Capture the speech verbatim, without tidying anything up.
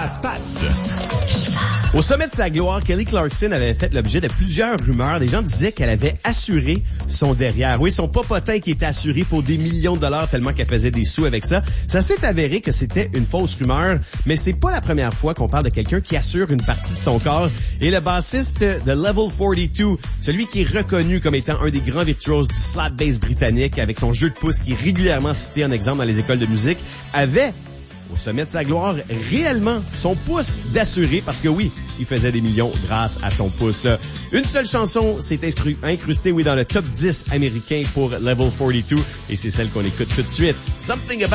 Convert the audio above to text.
à Pat. Au sommet de sa gloire, Kelly Clarkson avait fait l'objet de plusieurs rumeurs. Des gens disaient qu'elle avait assuré son derrière. Oui, son popotin qui était assuré pour des millions de dollars tellement qu'elle faisait des sous avec ça. Ça s'est avéré que c'était une fausse rumeur, mais c'est pas la première fois qu'on parle de quelqu'un qui assure une partie de son corps. Et le bassiste de Level quarante-deux, celui qui est reconnu comme étant un des grands virtuoses du slap bass britannique avec son jeu de pouce qui est régulièrement cité en exemple dans les écoles de musique, avait au sommet de sa gloire, réellement, son pouce d'assuré, parce que oui, il faisait des millions grâce à son pouce. Une seule chanson s'est incrustée, oui, dans le top dix américain pour Level quarante-deux, et c'est celle qu'on écoute tout de suite. Something About